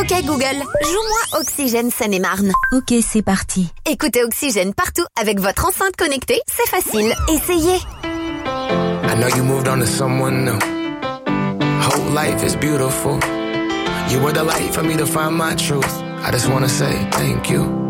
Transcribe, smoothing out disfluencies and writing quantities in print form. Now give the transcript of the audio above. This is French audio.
Ok Google, joue-moi Oxygène Seine-et-Marne. Ok, c'est parti. Écoutez Oxygène partout avec votre enceinte connectée, c'est facile. Essayez. I know you moved on to someone new. Whole life is beautiful. You were the light for me to find my truth. I just wanna say thank you.